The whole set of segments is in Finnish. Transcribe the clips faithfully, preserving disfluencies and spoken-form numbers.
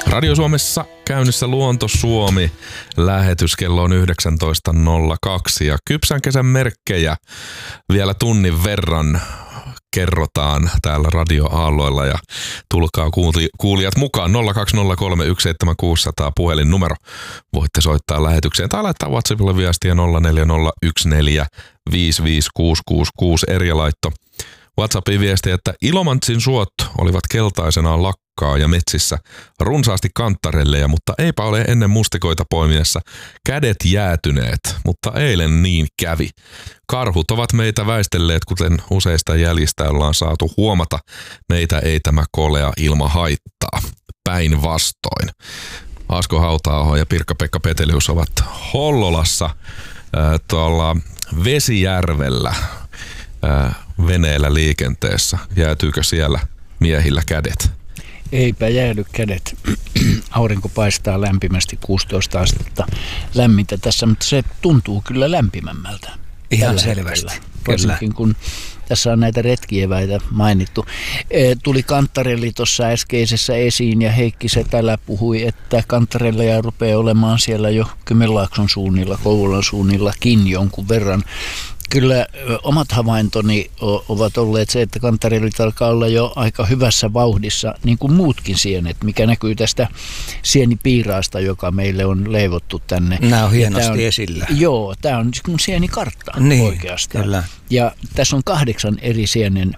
Radio Suomessa käynnissä Luonto Suomi. Lähetys kello on yhdeksäntoista nolla kaksi ja kypsän kesän merkkejä vielä tunnin verran kerrotaan täällä radioaalloilla ja tulkaa kuulijat mukaan nolla kaksi nolla kolme yksi seitsemän kuusi nolla nolla puhelinnumero. Voitte soittaa lähetykseen tai laittaa WhatsAppilla viestiä nolla neljä nolla yksi neljä viisi viisi kuusi kuusi kuusi eri laitto. WhatsAppin viesti, että Ilomantsin suot olivat keltaisenaan lakkaa ja metsissä runsaasti kanttarelleja, mutta eipä ole ennen mustikoita poimiessa kädet jäätyneet, mutta eilen niin kävi. Karhut ovat meitä väistelleet, kuten useista jäljistä ollaan saatu huomata. Meitä ei tämä kolea ilma haittaa. Päinvastoin. Asko Hauta-aho ja Pirkka-Pekka Petelius ovat Hollolassa äh, tuolla Vesijärvellä äh, veneellä liikenteessä. Jäätyykö siellä miehillä kädet? Eipä jäädy kädet. Aurinko paistaa lämpimästi, kuusitoista astetta lämmintä tässä, mutta se tuntuu kyllä lämpimämmältä. Ihan selvästi. Varsinkin kun tässä on näitä retkieväitä mainittu. E, tuli kanttarelli tuossa äskeisessä esiin ja Heikki Setälä puhui, että kanttarelleja rupeaa olemaan siellä jo Kymenlaakson suunnilla, Kouvolan suunnillakin jonkun verran. Kyllä omat havaintoni ovat olleet se, että kanttarellit alkaa olla jo aika hyvässä vauhdissa, niin kuin muutkin sienet, mikä näkyy tästä sienipiiraasta, joka meille on leivottu tänne. Nämä on hienosti on, esillä. Joo, tämä on kuin sienikartta niin, oikeastaan. Kyllä. Ja tässä on kahdeksan eri sienen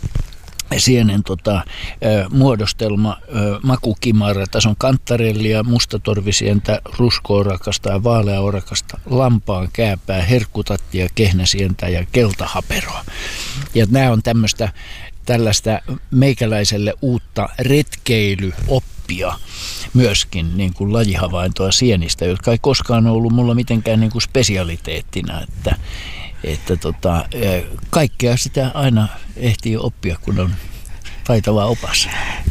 sienen tota, ö, muodostelma, ö, makukimara. Tässä on kanttarellia, mustatorvisientä, ruskoorakasta ja vaaleaorakasta, lampaan kääpää, herkkutattia, kehnäsientä ja keltahaperoa. Ja nämä on tämmöistä tällaista meikäläiselle uutta retkeilyoppia myöskin niin kuin lajihavaintoa sienistä, jotka ei koskaan ollut mulla mitenkään niin kuin spesialiteettina, että Että tota, kaikkea sitä aina ehtii oppia, kun on taitava opas.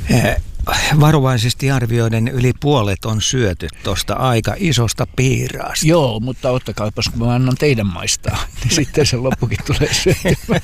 Varovaisesti arvioiden yli puolet on syöty tuosta aika isosta piiraasta. Joo, mutta ottakaapas, kun mä annan teidän maistaa, niin sitten se loppukin tulee syötymään.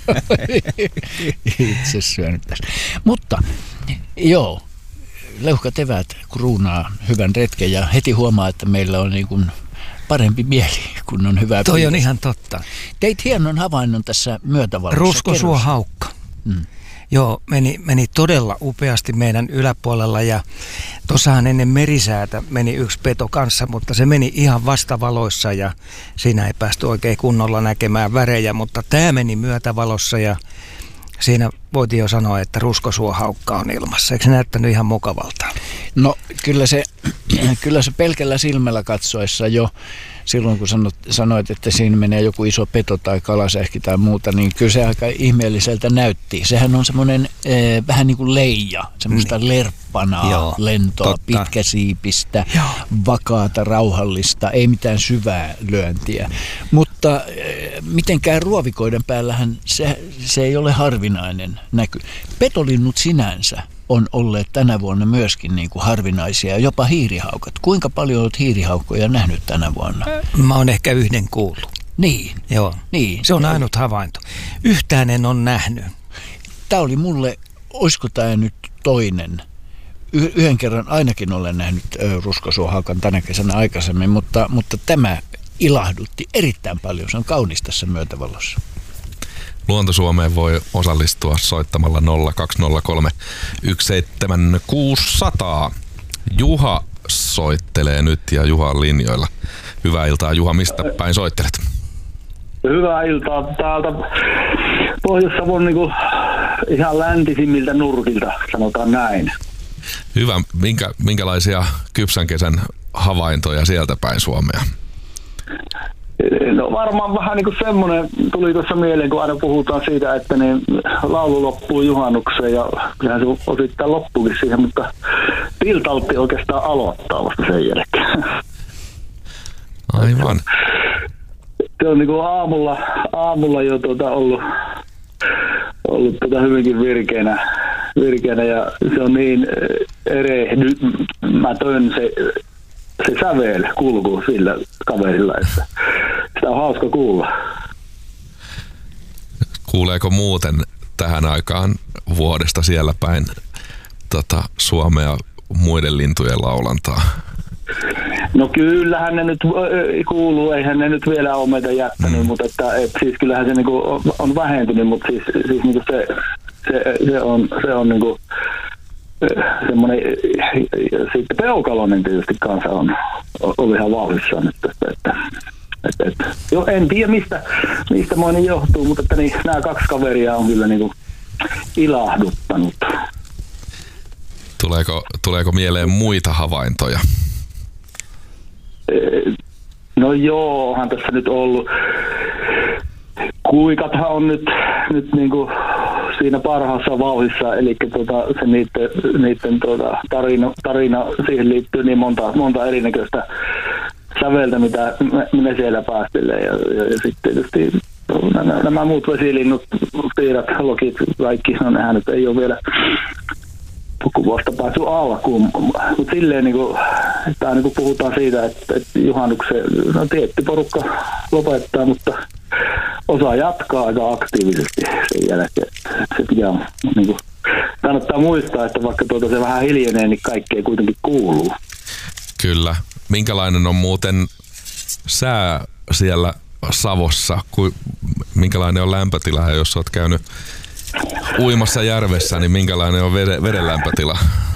Itse syönyt tässä. Mutta joo, leuhkat eväät kruunaa hyvän retken ja heti huomaa, että meillä on niin kuin parempi mieli, kun on hyvä. Toi on ihan totta. Teit hienon havainnon tässä myötävalossa. Ruskosuohaukka. Mm. Joo, meni, meni todella upeasti meidän yläpuolella ja tuossahan ennen merisäätä meni yksi peto kanssa, mutta se meni ihan vastavaloissa ja siinä ei päästy oikein kunnolla näkemään värejä, mutta tämä meni myötävalossa ja siinä voitiin jo sanoa, että ruskosuohaukka on ilmassa. Eikö se näyttänyt ihan mukavalta? No kyllä se, kyllä se pelkällä silmällä katsoessa jo, silloin kun sanot, sanoit, että siinä menee joku iso peto tai kalasähki tai muuta, niin kyllä se aika ihmeelliseltä näytti. Sehän on semmoinen eh, vähän niin kuin leija, semmoista niin. lerppanaa, Joo, lentoa, totta. pitkäsiipistä, Joo. vakaata, rauhallista, ei mitään syvää lyöntiä. Mutta eh, mitenkään ruovikoiden päällähän se, se ei ole harvinainen näky. Petolinnut sinänsä on olleet tänä vuonna myöskin niin kuin harvinaisia, jopa hiirihaukat. Kuinka paljon olet hiirihaukkoja nähnyt tänä vuonna? Mä oon ehkä yhden kuullut. Niin. Joo. Niin. Se on ainut havainto. Yhtään en ole nähnyt. Tämä oli mulle, olisiko tämä nyt toinen? Y- yhden kerran ainakin olen nähnyt ö, ruskosuohaukan tänä kesänä aikaisemmin, mutta, mutta tämä ilahdutti erittäin paljon. Se on kaunis tässä myötävalossa. Luonto Suomeen voi osallistua soittamalla nolla kaksi nolla kolme yksi seitsemän kuusi nolla nolla. Juha soittelee nyt ja Juha on linjoilla. Hyvää iltaa Juha, mistä päin soittelet? Hyvää iltaa täältä Pohjois-Savon niin kuin ihan läntisimmiltä nurkilta, sanotaan näin. Hyvä. Minkä, minkälaisia kypsän kesän havaintoja sieltä päin Suomea? No varmaan vähän niin kuin semmoinen tuli tuossa mieleen, kun aina puhutaan siitä, että niin laulu loppuu juhannukseen ja kyllähän se osittain loppuukin siihen, mutta Piltaltti oikeastaan aloittaa vasta sen jälkeen. Aivan. Se on niin kuin aamulla, aamulla jo tuota ollut, ollut tuota hyvinkin virkeänä, virkeänä ja se on niin erehdymätön se, se sävel kulku sillä kaverilla, että sitä on hauska kuulla. Kuuleeko muuten tähän aikaan vuodesta siellä päin tota, Suomea muiden lintujen laulantaa? No kyllähän ne nyt kuuluu, eihän ne nyt vielä ole meitä jättänyt, mm. mutta että, et siis kyllähän se niinku on, on vähentynyt, mutta siis, siis niinku se, se, se on, se on niinku semmoinen, sitten peukaloinen tietysti kanssa on, on ihan vauhdissaan nyt tästä, että, että, että jo, en tiedä mistä, mistä moinen johtuu, mutta että niin, nämä kaksi kaveria on kyllä niinku ilahduttanut. Tuleeko, tuleeko mieleen muita havaintoja? No joo, onhan tässä nyt ollut. Kuikathan on nyt, nyt niinku siinä parhaassa vauhdissa, eli tota, se niiden, niiden tota, tarina, tarina siihen liittyy niin monta, monta erinäköistä säveltä, mitä me, me siellä päästelee. Ja, ja, ja sitten tietysti nämä, nämä muut vesilinnut, piirat, lokit, kaikki, no nehän nyt ei ole vielä pukuvuosta päässyt alkuun, mutta silleen niin kuin, että niin kuin puhutaan siitä, että, että juhannuksen, no tietty porukka lopettaa, mutta osa jatkaa aika aktiivisesti sen jälkeen. Että se pitää, niin kuin, kannattaa muistaa, että vaikka tuota se vähän hiljenee, niin kaikkea kuitenkin kuuluu. Kyllä. Minkälainen on muuten sää siellä Savossa? Minkälainen on lämpötila, jos olet käynyt uimassa järvessä, niin minkälainen on veden, veden lämpötila?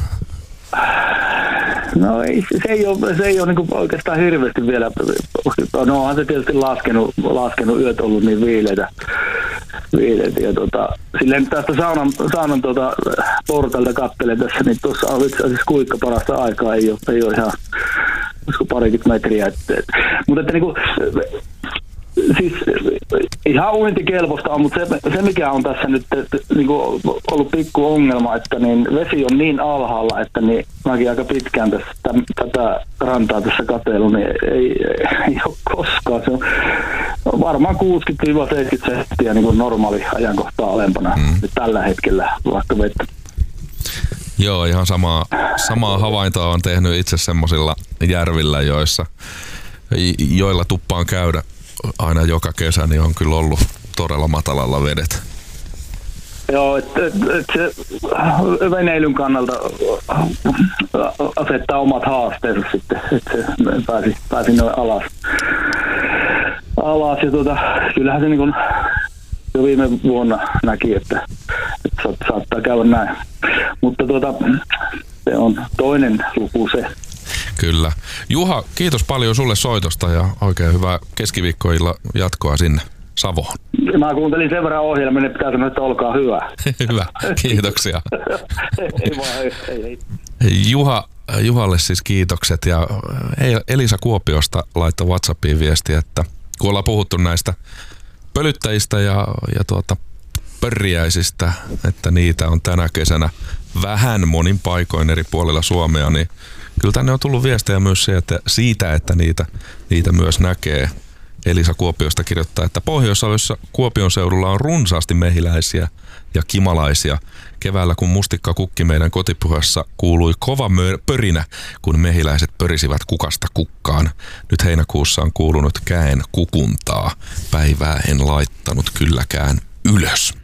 No ei, se ei ole, se ei ole niin oikeastaan hirveästi vielä. No onhan se tietysti laskenut, laskenut yöt ollut niin viileitä. viileitä ja tota, silleen tästä saunan, saunan tota, portalta katselen tässä, niin tuossa on itse asiassa kuinka parasta aikaa, ei ole, ei ole ihan parikymmentä metriä. Et, et, mutta että niinku, siis ihan uintikelpoista on, mutta se, se mikä on tässä nyt että, niin kuin ollut pikku ongelma, että niin vesi on niin alhaalla, että niin mäkin aika pitkään tässä, täm, tätä rantaa tässä katsellut, niin ei, ei, ei ole koskaan. Se on varmaan kuusikymmentä seitsemänkymmentä senttiä niin kuin normaali ajankohtaa alempana mm. nyt tällä hetkellä vaikka vettä. Joo, ihan samaa, samaa havaintoa on tehnyt itse semmoisilla järvillä, joissa, joilla tuppaan käydä aina joka kesä, niin on kyllä ollut todella matalalla vedet. Joo, että et, et se veneilyn kannalta asettaa omat haasteensa sitten, että se pääsi, pääsi noin alas. alas ja tuota, kyllähän se niin kuin jo viime vuonna näki, että, että saattaa käydä näin. Mutta tuota, se on toinen luku se. Kyllä. Juha, kiitos paljon sulle soitosta ja oikein hyvää keskiviikkoilla jatkoa sinne Savoon. Mä kuuntelin sen verran ohjelman, niin pitää sanoa, että olkaa hyvä. Hyvä, kiitoksia. ei vaan, ei, ei. Juha, Juhalle siis kiitokset ja Elisa Kuopiosta laittoi WhatsAppiin viestiä, että kun ollaan puhuttu näistä pölyttäjistä ja, ja tuota, pörriäisistä, että niitä on tänä kesänä vähän monin paikoin eri puolilla Suomea, niin kyllä tänne on tullut viestejä myös se, että siitä, että niitä, niitä myös näkee. Elisa Kuopiosta kirjoittaa, että Pohjois-Savossa Kuopion seudulla on runsaasti mehiläisiä ja kimalaisia. Keväällä kun mustikka kukki meidän kotipyhässä, kuului kova mör- pörinä, kun mehiläiset pörisivät kukasta kukkaan. Nyt heinäkuussa on kuulunut käen kukuntaa. Päivää en laittanut kylläkään ylös.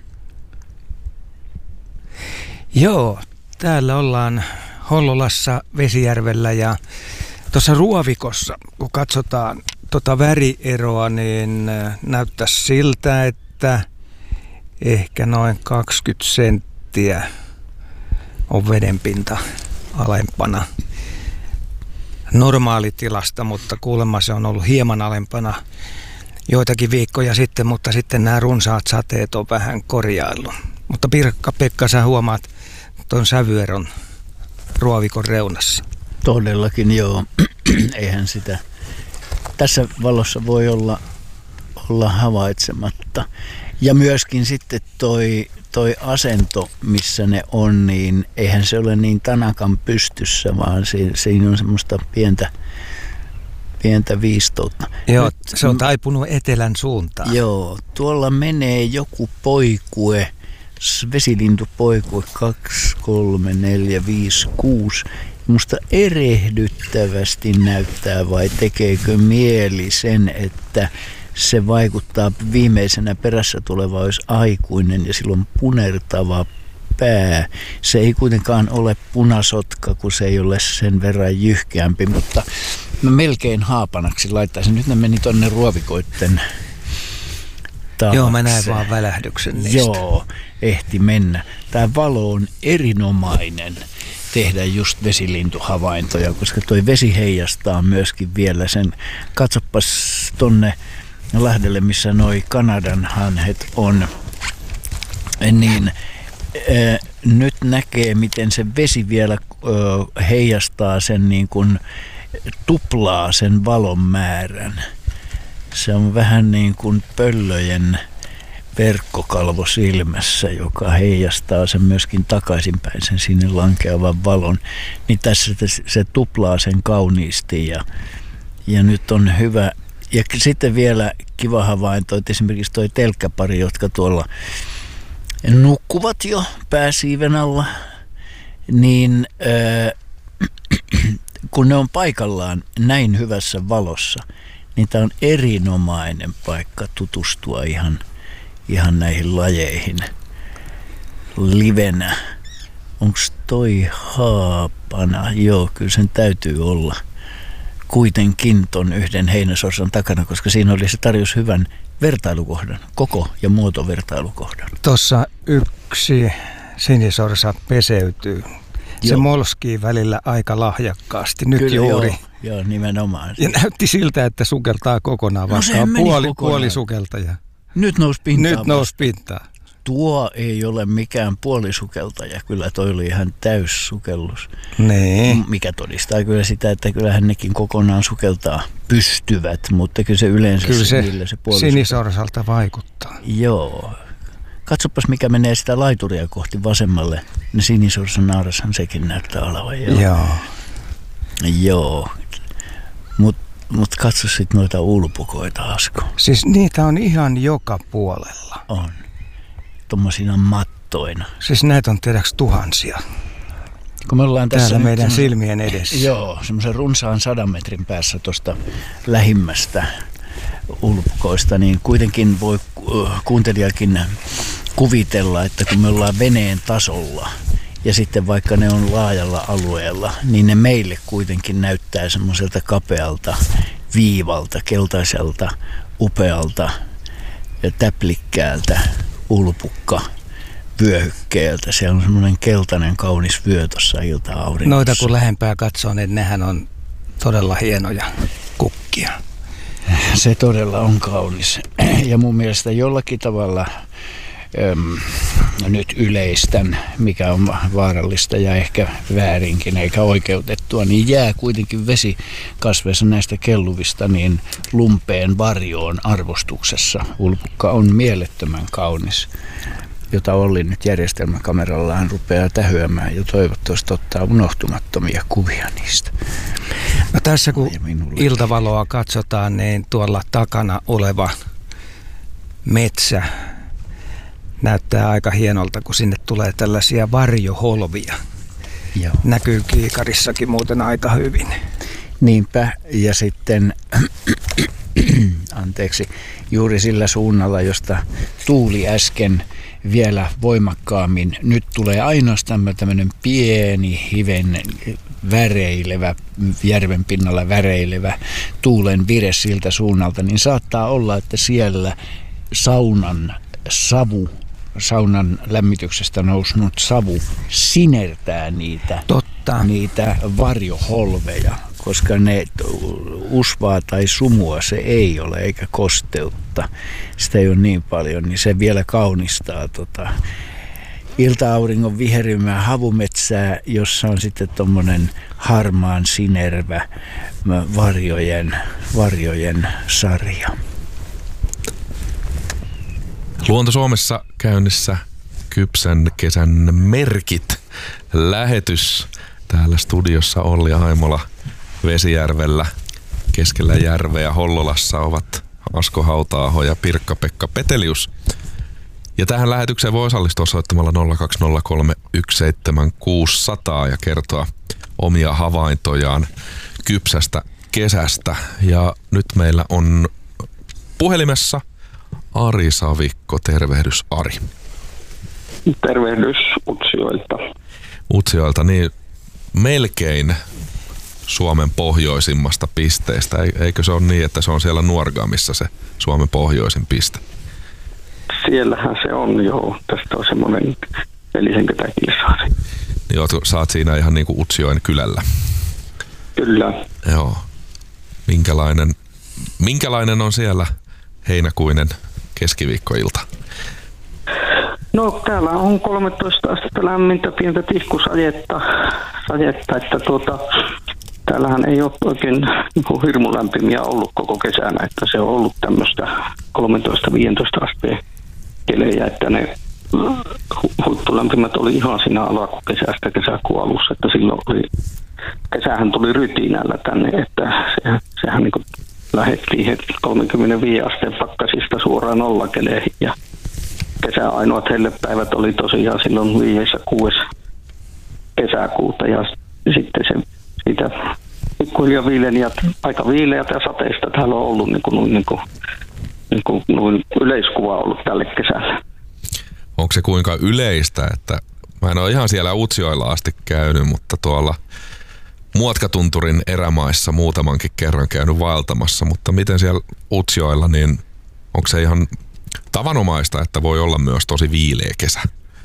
Joo, täällä ollaan Hollolassa, Vesijärvellä ja tuossa Ruovikossa, kun katsotaan tota värieroa, niin näyttäisi siltä, että ehkä noin kaksikymmentä senttiä on vedenpinta alempana normaalitilasta, mutta kuulemma se on ollut hieman alempana joitakin viikkoja sitten, mutta sitten nämä runsaat sateet on vähän korjaillut. Mutta Pirkka-Pekka, sä huomaat tuon sävyeron Ruovikon reunassa. Todellakin joo, eihän sitä tässä valossa voi olla, olla havaitsematta. Ja myöskin sitten toi, toi asento, missä ne on, niin eihän se ole niin tanakan pystyssä, vaan siinä, siinä on semmoista pientä, pientä viistoutta. Joo, Nyt, se on taipunut etelän suuntaan. Joo, tuolla menee joku poikue, vesilintupoikue kaksi, kolme, neljä, viisi, kuusi. Musta erehdyttävästi näyttää, vai tekeekö mieli sen, että se vaikuttaa viimeisenä perässä tuleva olisi aikuinen ja silloin punertava pää. Se ei kuitenkaan ole punasotka, kun se ei ole sen verran jyhkeämpi, mutta mä melkein haapanaksi laittaisin. Nyt ne meni tonne ruovikoitten taakse. Joo, mä näen vaan välähdyksen niistä. Joo, ehti mennä. Tää valo on erinomainen tehdä just vesilintuhavaintoja, koska toi vesi heijastaa myöskin vielä sen. Katsopas tonne Lahdelle, missä noi Kanadan hanhet on, niin ää, nyt näkee, miten se vesi vielä ää, heijastaa sen niin kuin tuplaa sen valon määrän. Se on vähän niin kuin pöllöjen verkkokalvo silmässä, joka heijastaa sen myöskin takaisinpäin sen sinne lankeavan valon. Niin tässä se tuplaa sen kauniisti ja, ja nyt on hyvä. Ja sitten vielä kiva havainto, että esimerkiksi toi telkkäpari, jotka tuolla nukkuvat jo pääsiiven alla, niin äh, kun ne on paikallaan näin hyvässä valossa, niin tämä on erinomainen paikka tutustua ihan, ihan näihin lajeihin livenä. Onks toi haapana? Joo, kyllä sen täytyy olla kuitenkin ton yhden heinäsorsan takana, koska siinä oli se tarjous hyvän vertailukohdan, koko- ja muotovertailukohdan. Tuossa yksi sinisorsa peseytyy. Se joo. molskii välillä aika lahjakkaasti, nyt Kyllä, juuri. Joo, joo, nimenomaan. Ja näytti siltä, että sukeltaa kokonaan, no, vaikka on puoli, kokonaan. puolisukeltaja. Nyt nousi pintaan. Nyt nousi pintaan. Tuo ei ole mikään puolisukeltaja, kyllä toi oli ihan täyssukellus. Niin. Mikä todistaa kyllä sitä, että kyllähän nekin kokonaan sukeltaa pystyvät, mutta kyllä se yleensä kyllä se, se, se sinisorsalta vaikuttaa. Joo. Katsopas mikä menee sitä laituria kohti vasemmalle. Ne sinisorsan naarashan sekin näyttää olevan. Joo. Joo. Joo. Mutta mut katso sitten noita ulpukoita, Asko. Siis niitä on ihan joka puolella. On. Tuommoisina mattoina. Siis näitä on tiedäks tuhansia. Kun me ollaan tässä täällä meidän silmien edessä. Joo, semmoisen runsaan sadan metrin päässä tuosta lähimmästä ulkoista, niin kuitenkin voi kuuntelijakin kuvitella, että kun me ollaan veneen tasolla ja sitten vaikka ne on laajalla alueella, niin ne meille kuitenkin näyttää semmoiselta kapealta viivalta, keltaiselta, upealta ja täplikkäältä ulpukka vyöhykkeeltä. Siellä on semmoinen keltainen kaunis vyö tuossa ilta-auringossa. Noita kun lähempää katsoo, niin nehän on todella hienoja kukkia. Se todella on kaunis. Ja mun mielestä jollakin tavalla äm, nyt yleistän, mikä on vaarallista ja ehkä väärinkin eikä oikeutettua, niin jää kuitenkin vesikasveissa näistä kelluvista niin lumpeen varjoon arvostuksessa. Ulpukka on mielettömän kaunis, jota Olli nyt järjestelmäkamerallaan rupeaa tähyämään ja toivottavasti ottaa unohtumattomia kuvia niistä. No tässä kun iltavaloa katsotaan, niin tuolla takana oleva metsä näyttää aika hienolta, kun sinne tulee tällaisia varjoholvia. Joo. Näkyy kiikarissakin muuten aika hyvin. Niinpä, ja sitten anteeksi, juuri sillä suunnalla, josta Tuuli äsken vielä voimakkaammin. Nyt tulee ainoastaan tämmöinen pieni hiven väreilevä, järven pinnalla väreilevä tuulen vire siltä suunnalta, niin saattaa olla, että siellä saunan savu, saunan lämmityksestä noussut savu sinertää niitä, Totta. niitä varjoholveja, koska ne usvaa tai sumua se ei ole, eikä kosteutta. Sitä ei ole niin paljon, niin se vielä kaunistaa tota ilta-auringon viherymää havumetsää, jossa on sitten tommonen harmaan sinervä varjojen, varjojen sarja. Luonto Suomessa käynnissä Kypsän kesän merkit lähetys. Täällä studiossa Olli Haimola Vesijärvellä keskellä järveä Hollolassa ovat Asko Hauta-aho ja Pirkka-Pekka Petelius. Ja tähän lähetykseen voi osallistua soittamalla nolla kaksi nolla kolme yksi seitsemän kuusi nolla nolla ja kertoa omia havaintojaan kypsästä kesästä. Ja nyt meillä on puhelimessa Ari Savikko. Tervehdys, Ari. Tervehdys Utsjoelta. Utsjoelta, niin melkein Suomen pohjoisimmasta pisteestä. Eikö se ole niin, että se on siellä Nuorgamissa se Suomen pohjoisin piste? Siellähän se on, joo. Tästä on semmoinen nelisenkymmentä kilsaa. Joo, sä oot siinä ihan niin kuin Utsjoen kylällä. Kyllä. Joo. Minkälainen, minkälainen on siellä heinäkuinen keskiviikkoilta? No täällä on kolmetoista astetta lämmintä, pientä tihkusajetta, sajetta, että tuota, täällähän ei ole oikein niin hirmu lämpimiä ollut koko kesänä, että se on ollut tämmöistä kolmetoista viisitoista asteen kelejä, että ne huippulämpimät oli ihan siinä alkukesästä kesäkuun alussa, että silloin oli, kesähän tuli rytinällä tänne, että se, sehän niin kuin lähdettiin kolmekymmentäviisi asteen pakkasista suoraan nollakeleihin ja kesän ainoat hellepäivät oli tosiaan silloin viides ja kuudes kesäkuuta ja sitten se siitä pikkuhiljaa viileni ja aika viileät ja sateista täällä on ollut niin kuin, niin kuin, niin kuin, niin yleiskuva ollut tälle kesälle. Onko se kuinka yleistä, että mä en ole ihan siellä Utsjoella asti käynyt, mutta tuolla Muotkatunturin erämaissa muutamankin kerran käynyt vaeltamassa, mutta miten siellä Utsjoella, niin onko se ihan tavanomaista, että voi olla myös tosi viileä kesä?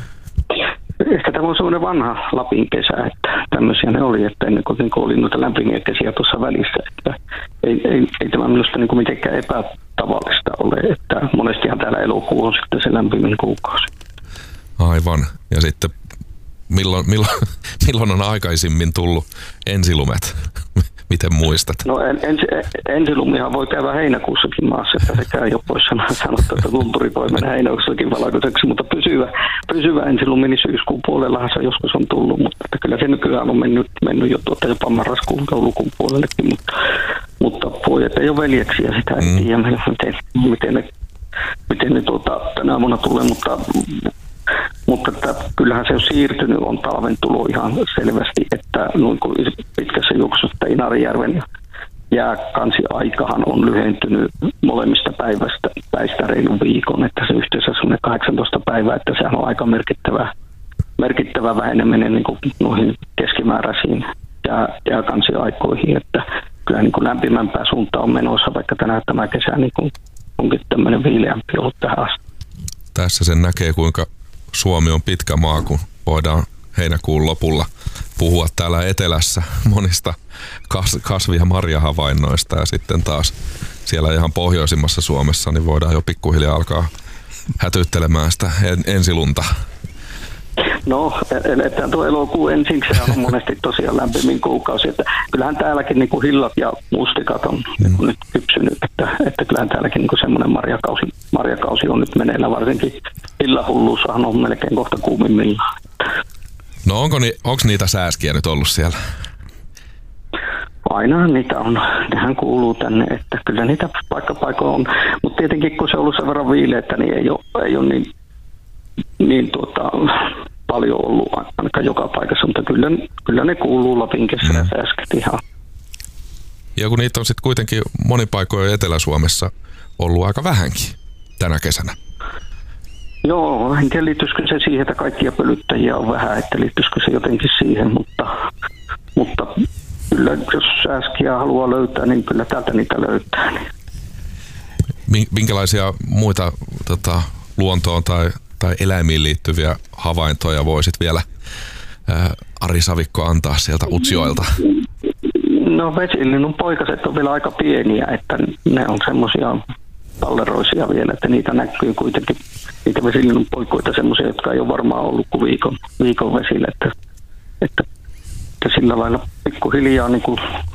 Ehkä tämä on sellainen vanha Lapin kesä, että tämmöisiä ne oli, että ennen kuin, niin kuin oli noita lämpimiä kesiä tuossa välissä, että ei, ei, ei tämä minusta niin kuin mitenkään epätavallista ole, että monestihan täällä elokuu on sitten se lämpimin kuukausi. Aivan, ja sitten milloin, milloin, milloin on aikaisimmin tullut ensilumet? Miten muistat? No en, ens, ensilumihan voi käydä heinäkuussakin maassa, että sekään ei ole pois sanottu, että tunturi voi mennä heinäkuussakin valkoiseksi, mutta pysyvä, pysyvä ensilumi, niin syyskuun puolellahan se joskus on tullut, mutta että kyllä se nykyään on mennyt, mennyt jo tuota jopa marraskuun joulukuun puolellekin, mutta, mutta pojat ei ole veljeksiä, sitä ei mm. tiedä, miten, miten ne, miten ne tuota, tänä vuonna tulee, mutta Mutta että kyllähän se on siirtynyt, on talven tulo ihan selvästi, että noin kuin pitkässä juoksussa Inarijärven jääkansiaikahan on lyhentynyt molemmista päivästä, päistä reilun viikon, että se yhteensä semmoinen kahdeksantoista päivää, että sehän on aika merkittävä, merkittävä väheneminen niin kuin noihin keskimääräisiin jää, jääkansiaikoihin, että kyllä niin kuin lämpimämpää suunta on menossa, vaikka tänään tämä kesä niin kuin onkin tämmöinen viileämpi ollut tähän asti. Tässä sen näkee, kuinka Suomi on pitkä maa, kun voidaan heinäkuun lopulla puhua täällä etelässä monista kas- kasvi- ja marjahavainnoista ja sitten taas siellä ihan pohjoisimmassa Suomessa niin voidaan jo pikkuhiljaa alkaa hätyttelemään sitä en- ensilunta. No, eletään tuo elokuun ensiksi, se on monesti tosiaan lämpimin kuukausi, että kyllähän täälläkin niin kuin hillat ja mustikat on mm. nyt kypsynyt, että, että kyllähän täälläkin niin kuin semmoinen marjakausi, marjakausi on nyt meneillä, varsinkin hillahulluussahan on melkein kohta kuumimmillaan. No onko, ni, onko niitä sääskiä nyt ollut siellä? Ainahan niitä on, nehän kuuluu tänne, että kyllä niitä paikka-paikoja on, mutta tietenkin kun se on ollut sen verran viileitä, niin ei ole, ei ole niin, niin tuota, paljon ollut ainakaan joka paikassa, mutta kyllä, kyllä ne kuuluu Lapin kesänä mm. sääsket ihan. Ja kun niitä on sitten kuitenkin monin paikoin Etelä-Suomessa ollut aika vähänkin tänä kesänä. Joo, en tiedä liittyisikö se siihen, että kaikkia pölyttäjiä on vähän, että liittyisikö se jotenkin siihen, mutta, mutta kyllä jos sääskiä haluaa löytää, niin kyllä täältä niitä löytää. Minkälaisia muita tota, luontoon tai, tai eläimiin liittyviä havaintoja voisit vielä ää, Ari Savikko antaa sieltä Utsjoelta? No vesilinnun poikaset on vielä aika pieniä, että ne on semmoisia talleroisia vielä, että niitä näkyy kuitenkin, niitä vesilinnun poikoita semmoisia, jotka ei ole varmaan ollut kuin viikon, viikon vesillä, että, että, että sillä lailla pikkuhiljaa niin kuin